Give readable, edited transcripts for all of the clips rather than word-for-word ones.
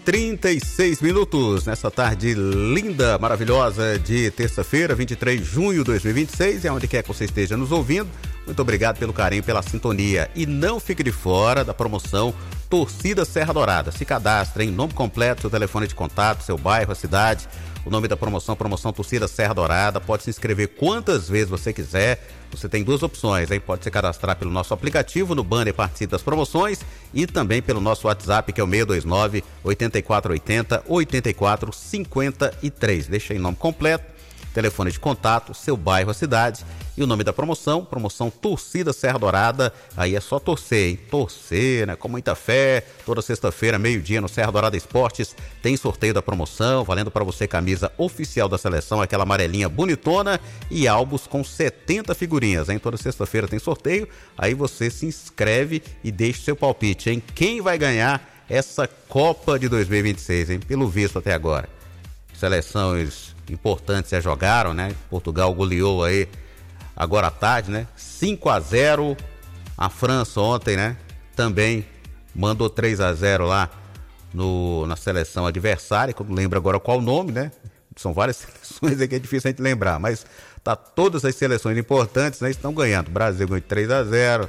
7h36, nessa tarde linda, maravilhosa de terça-feira, 23 de junho de 2026, e aonde quer que você esteja nos ouvindo, muito obrigado pelo carinho, pela sintonia. E não fique de fora da promoção Torcida Serra Dourada. Se cadastre em nome completo, seu telefone de contato, seu bairro, a cidade, o nome da promoção Torcida Serra Dourada. Pode se inscrever quantas vezes você quiser. Você tem duas opções, hein? Pode se cadastrar pelo nosso aplicativo, no banner Participe das Promoções, e também pelo nosso WhatsApp, que é o 629-8480-8453. Deixa aí o nome completo, telefone de contato, seu bairro, a cidade e o nome da promoção Torcida Serra Dourada. Aí é só torcer, hein? Torcer, né? Com muita fé. Toda sexta-feira, meio-dia, no Serra Dourada Esportes, tem sorteio da promoção, valendo para você camisa oficial da seleção, aquela amarelinha bonitona, e álbuns com 70 figurinhas, hein? Toda sexta-feira tem sorteio, aí você se inscreve e deixa seu palpite, hein? Quem vai ganhar essa Copa de 2026, hein? Pelo visto até agora. Seleções importantes já jogaram, né? Portugal goleou aí agora à tarde, né? 5-0. A França ontem, né? Também mandou 3-0 lá na seleção adversária, que eu não lembro agora qual o nome, né? São várias seleções aqui, é difícil a gente lembrar, mas todas as seleções importantes, né, estão ganhando. O Brasil ganhou de 3-0,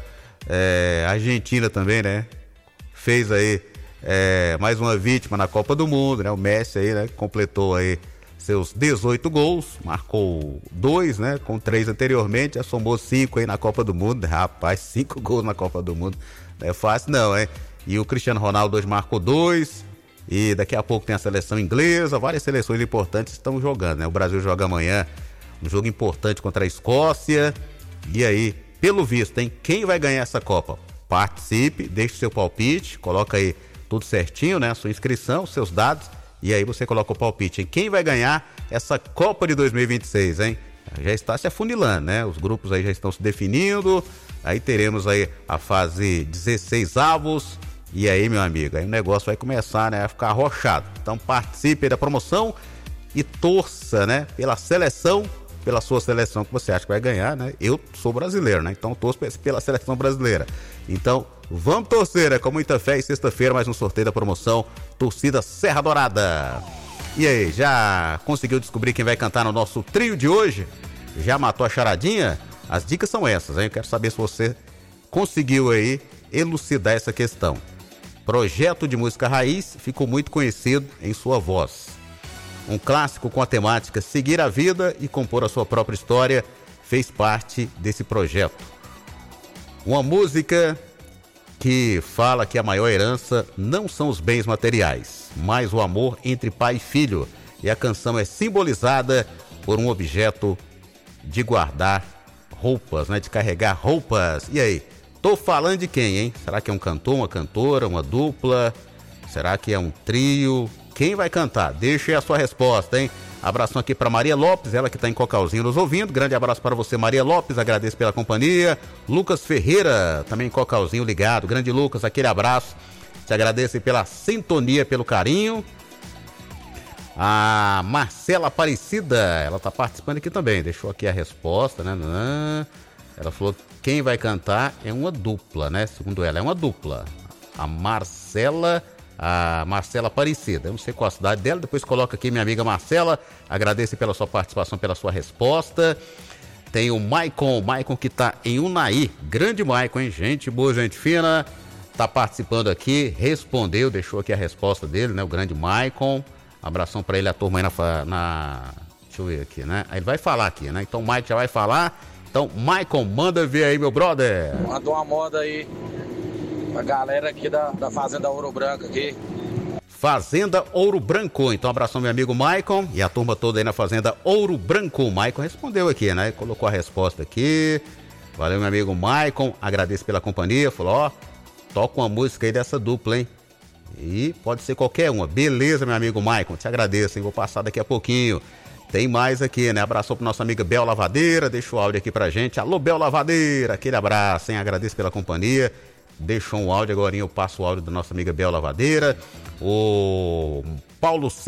a Argentina também, né? Fez aí mais uma vítima na Copa do Mundo, né? O Messi aí, né? Completou aí seus 18 gols, marcou 2, né? Com 3 anteriormente, já somou 5 aí na Copa do Mundo. Rapaz, 5 gols na Copa do Mundo não é fácil não, hein? E o Cristiano Ronaldo hoje marcou 2, e daqui a pouco tem a seleção inglesa, várias seleções importantes estão jogando, né? O Brasil joga amanhã um jogo importante contra a Escócia, e aí, pelo visto, hein? Quem vai ganhar essa Copa? Participe, deixe seu palpite, coloca aí tudo certinho, né? A sua inscrição, seus dados, e aí você coloca o palpite em quem vai ganhar essa Copa de 2026, hein? Já está se afunilando, né? Os grupos aí já estão se definindo, aí teremos aí a fase 16 avos, e aí, meu amigo, aí o negócio vai começar, né, a ficar arrochado. Então participe da promoção e torça, né, pela seleção, pela sua seleção que você acha que vai ganhar, né? Eu sou brasileiro, né? Então torço pela seleção brasileira. Então vamos torcer, né? Com muita fé, e sexta-feira mais um sorteio da promoção Torcida Serra Dourada. E aí, já conseguiu descobrir quem vai cantar no nosso trio de hoje? Já matou a charadinha? As dicas são essas, hein? Eu quero saber se você conseguiu aí elucidar essa questão. Projeto de música raiz ficou muito conhecido em sua voz. Um clássico com a temática seguir a vida e compor a sua própria história fez parte desse projeto. Uma música que fala que a maior herança não são os bens materiais, mas o amor entre pai e filho. E a canção é simbolizada por um objeto de guardar roupas, né? De carregar roupas. E aí, tô falando de quem, hein? Será que é um cantor, uma cantora, uma dupla? Será que é um trio? Quem vai cantar? Deixe a sua resposta, hein? Abração aqui para Maria Lopes, ela que está em Cocalzinho nos ouvindo. Grande abraço para você, Maria Lopes, agradeço pela companhia. Lucas Ferreira, também em Cocalzinho ligado. Grande Lucas, aquele abraço. Te agradeço pela sintonia, pelo carinho. A Marcela Aparecida, ela está participando aqui também. Deixou aqui a resposta, né? Ela falou que quem vai cantar é uma dupla, né? Segundo ela, é uma dupla. A Marcela Aparecida. Eu não sei qual a cidade dela, depois coloca aqui minha amiga Marcela. Agradeço pela sua participação, pela sua resposta. Tem o Maicon que tá em Unai. Grande Maicon, hein? Gente boa, gente fina. Tá participando aqui, respondeu, deixou aqui a resposta dele, né? O grande Maicon. Abração pra ele, a turma aí deixa eu ver aqui, né? Aí ele vai falar aqui, né? Então o Maicon já vai falar. Então, Maicon, manda ver aí, meu brother. Manda uma moda aí pra galera aqui da Fazenda Ouro Branco aqui. Fazenda Ouro Branco. Então, abração, meu amigo Maicon e a turma toda aí na Fazenda Ouro Branco. O Maicon respondeu aqui, né? Colocou a resposta aqui. Valeu, meu amigo Maicon. Agradeço pela companhia. Falou, toca uma música aí dessa dupla, hein? E pode ser qualquer uma. Beleza, meu amigo Maicon. Te agradeço, hein? Vou passar daqui a pouquinho. Tem mais aqui, né? Abraço pro nossa amiga Bel Lavadeira. Deixa o áudio aqui pra gente. Alô, Bel Lavadeira. Aquele abraço, hein? Agradeço pela companhia. Deixou um áudio, agora eu passo o áudio da nossa amiga Bel Lavadeira. O Paulo